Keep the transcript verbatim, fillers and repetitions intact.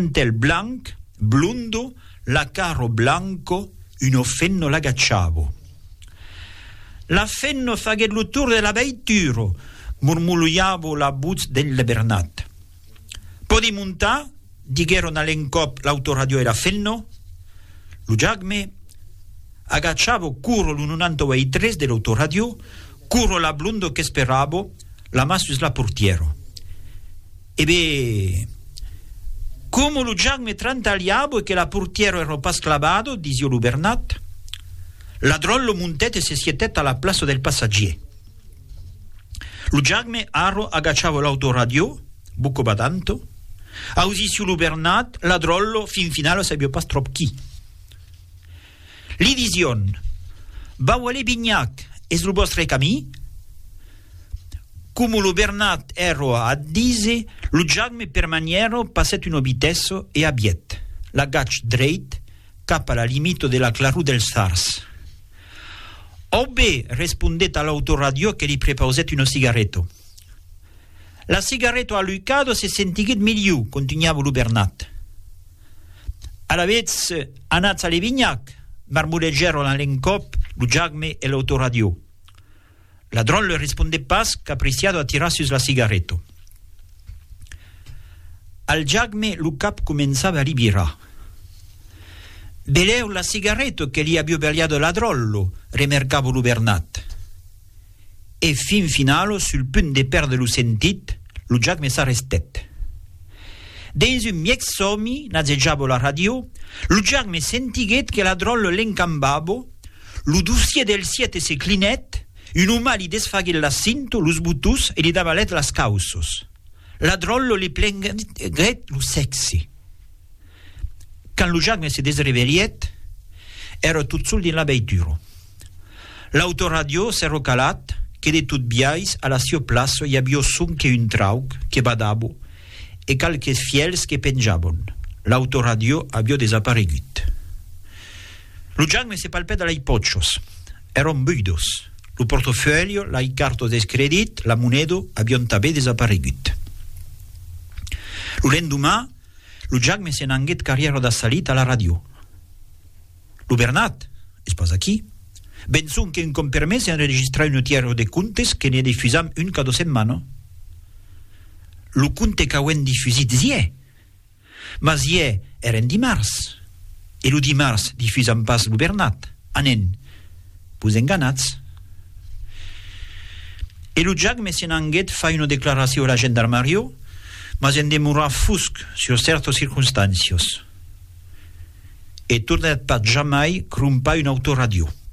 mantel blanc, blundo, la caro blanco, un fenno l'agacciavo. La fenno faghet lo tour della veitura, murmuriavo la buz del Bernat. Podi montà, dighero nell'encop l'autoradio e la fenno, lo giagme, agacciavo curo l'unantoveitres dell'autoradio, curo la blundo che speravo, la massus la portiero. E beh, come lo giagme trantaliavo e che la portiero ero pas clavado, disio lo Bernat, la drollo montete se sietetta alla plaza del passagier. Lo giagme aro agacciavo l'autoradio, buco badanto, ausisio lo Bernat, la drollo fin finale sabio pas trop chi. Li vision, bauale bignac, es lo vostre camì? Come lo Bernat ero a dise, lo giagme per maniero passet un obitesso e abiet, la gacci dreit, cap alla limito della clarù del Sars. Obbe rispondet all'autoradio che li prepauset uno sigaretto. La sigaretto a Lucado se sentighet miliu, continuava lo Bernat. Alla vez anaz a Levignac, marmuleggero l'encop, lo giagme e l'autoradio. La drollo risponde pas, capriciato a tirarsi la sigaretto. Al giagme lo cap comenzava a ribirà. Beleu la sigaretto che gli abbia begliato la drollo, remercavo lo Bernat. E fin finalo, sul punt de perdere lo sentit, lo giagme s'arrestet. Dins un miec somi, nazeggiavo la radio, lo giagme sentighet che la drollo l'encambavo, lo dossier del siete se clinet, un umà li desfaghet la cinto, los butus e li dava let las causos. La drollo li plenghet lo sexy. Quand lo giagme se desreveliet, ero tut sul din la veituro. L'autoradio s'ero calat, che de tut biais alla sio plasso i abbio sun che un traug, che badabo, e calques fiels che pengiabon. L'autoradio abbio desaparegut. Lo giagme se palpeda la ipoccios. Eron buidos. Lo portofoglio, la carto des credit, la monedo abbion tabè desaparegut. Lo lendumà, lo giagme se n'anghet carriera da salita alla radio. Lo Bernat, es pas aquí, benzun che un compermese a registrare un tiero de contes che ne diffusam un cada setmana. Lo conte cauen diffusit zie, ma zie eren dimars, e lo dimars diffusam pas lo Bernat. Anen, vos enganats. E lo giagme se n'anghet fa una declarazione alla gendarmario, ma se demora fusc sur certe circunstancias. E tornat pas jamais crumpa un autoradio.